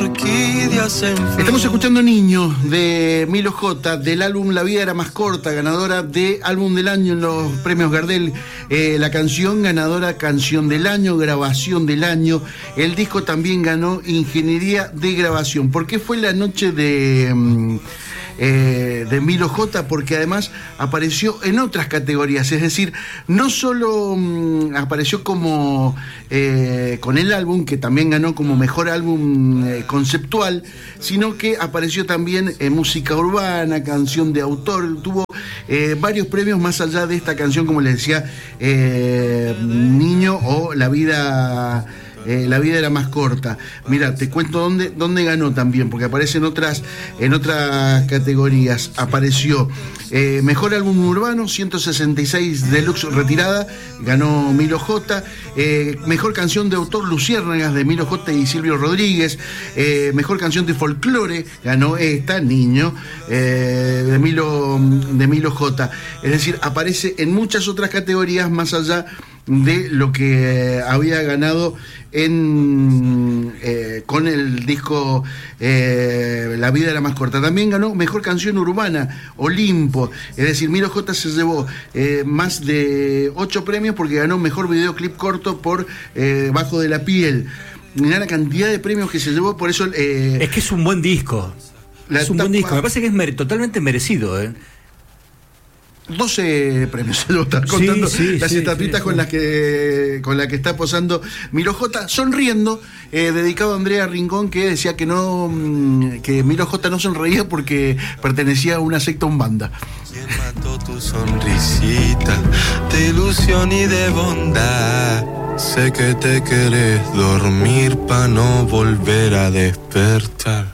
Estamos escuchando Niño de Milo J, del álbum La vida era más corta, ganadora de álbum del año en los premios Gardel. La canción ganadora, canción del año, grabación del año. El disco también ganó ingeniería de grabación. ¿Por qué fue la noche de Milo J? Porque además apareció en otras categorías, es decir, no solo apareció como con el álbum, que también ganó como mejor álbum conceptual, sino que apareció también en música urbana, canción de autor, tuvo varios premios más allá de esta canción, como les decía, Niño o La vida era más corta. Mira, te cuento dónde ganó también, porque aparece en otras categorías. Apareció mejor álbum urbano, 166 Deluxe Retirada, ganó Milo J. Mejor canción de autor, Luciérnagas, de Milo J y Silvio Rodríguez. Mejor canción de folclore, ganó esta, Niño, de Milo J. Es decir, aparece en muchas otras categorías más allá de lo que había ganado con el disco La vida era más corta. También ganó mejor canción urbana, Olimpo. Es decir, Milo J se llevó más de 8 premios porque ganó mejor videoclip corto por Bajo de la piel. Mirá la cantidad de premios que se llevó, por eso es que es un buen disco. Es un buen disco, me parece que es totalmente merecido, 12 premios, se lo están contando, las estatuitas con las que está posando Milo J, sonriendo, dedicado a Andrea Rincón, que decía que Milo J no sonreía porque pertenecía a una secta umbanda. ¿Quién mató tu sonrisita de ilusión y de bondad? Sé que te querés dormir pa' no volver a despertar.